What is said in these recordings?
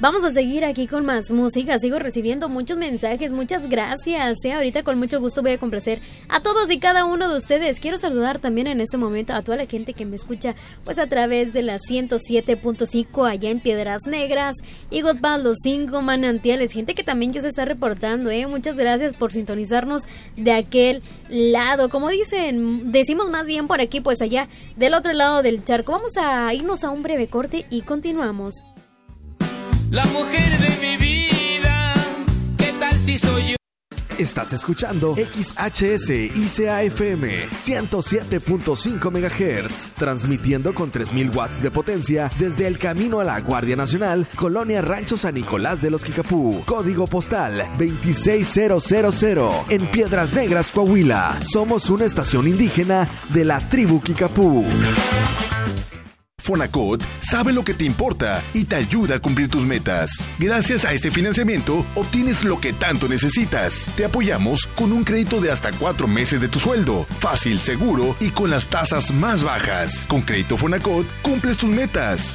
Vamos a seguir aquí con más música. Sigo recibiendo muchos mensajes. Muchas gracias. Ahorita con mucho gusto voy a complacer a todos y cada uno de ustedes. Quiero saludar también en este momento a toda la gente que me escucha pues a través de la 107.5 allá en Piedras Negras y Godbad, Los 5 Manantiales. Gente que también ya se está reportando. Muchas gracias por sintonizarnos de aquel lado. Como decimos más bien por aquí, pues allá del otro lado del charco. Vamos a irnos a un breve corte y continuamos. La mujer de mi vida, ¿qué tal si soy yo? Estás escuchando XHS ICA-FM 107.5 MHz, transmitiendo con 3000 watts de potencia desde el camino a la Guardia Nacional, Colonia Rancho San Nicolás de los Quicapú, código postal 26000, en Piedras Negras, Coahuila. Somos una estación indígena de la tribu Quicapú. Fonacot sabe lo que te importa y te ayuda a cumplir tus metas. Gracias a este financiamiento, obtienes lo que tanto necesitas. Te apoyamos con un crédito de hasta 4 meses de tu sueldo. Fácil, seguro y con las tasas más bajas. Con Crédito Fonacot, cumples tus metas.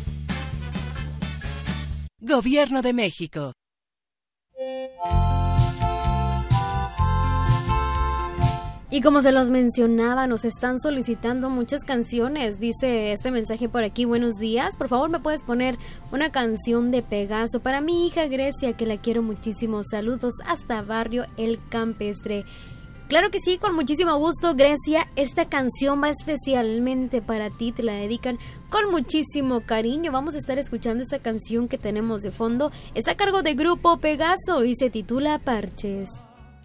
Gobierno de México. Y como se los mencionaba, nos están solicitando muchas canciones. Dice este mensaje por aquí: buenos días, por favor me puedes poner una canción de Pegaso para mi hija Grecia, que la quiero muchísimo. Saludos hasta Barrio El Campestre. Claro que sí, con muchísimo gusto, Grecia. Esta canción va especialmente para ti, te la dedican con muchísimo cariño. Vamos a estar escuchando esta canción que tenemos de fondo. Está a cargo de Grupo Pegaso y se titula Parches.